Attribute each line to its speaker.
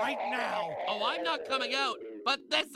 Speaker 1: right now.
Speaker 2: Oh, I'm not coming out, but this